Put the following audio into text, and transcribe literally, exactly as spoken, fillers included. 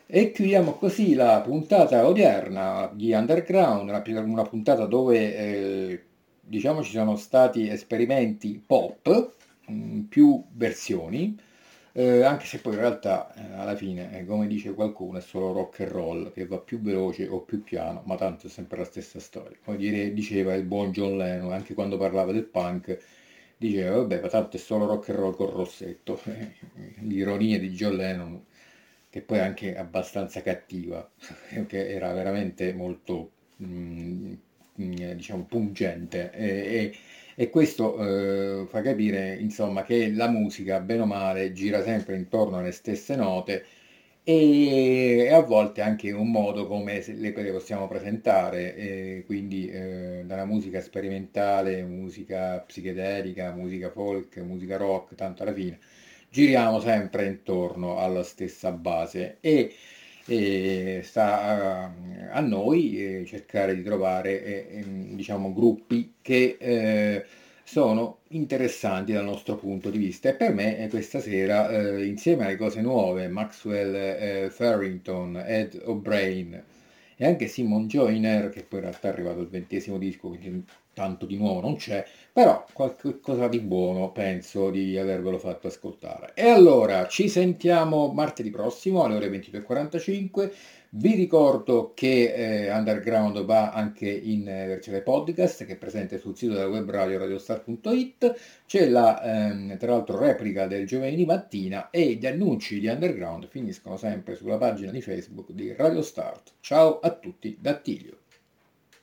E chiudiamo così la puntata odierna di Underground, una, una puntata dove eh, diciamo ci sono stati esperimenti pop, mh, più versioni, eh, anche se poi in realtà eh, alla fine, eh, come dice qualcuno, è solo rock and roll che va più veloce o più piano, ma tanto è sempre la stessa storia. Come dire, diceva il buon John Lennon, anche quando parlava del punk, diceva, vabbè, ma tanto è solo rock and roll col rossetto. L'ironia di John Lennon, che poi è anche abbastanza cattiva, che era veramente molto, mm, mm, diciamo, pungente. E, e- e questo eh, fa capire, insomma, che la musica, bene o male, gira sempre intorno alle stesse note e, e a volte anche un modo come se le, le possiamo presentare, e quindi eh, dalla musica sperimentale, musica psichedelica, musica folk, musica rock, tanto alla fine giriamo sempre intorno alla stessa base e, e sta a, a noi eh, cercare di trovare eh, ehm, diciamo gruppi che eh, sono interessanti dal nostro punto di vista e per me eh, questa sera eh, insieme alle cose nuove Maxwell eh, Farrington, Ed O'Brien e anche Simon Joyner, che poi in realtà è arrivato il ventesimo disco, quindi tanto di nuovo non c'è, però qualche cosa di buono penso di avervelo fatto ascoltare. E allora ci sentiamo martedì prossimo alle ore ventidue e quarantacinque. Vi ricordo che eh, Underground va anche in eh, versione podcast che è presente sul sito della web radio radiostar punto it. C'è la ehm, tra l'altro replica del giovedì mattina e gli annunci di Underground finiscono sempre sulla pagina di Facebook di Radio Start. Ciao a tutti da Attilio.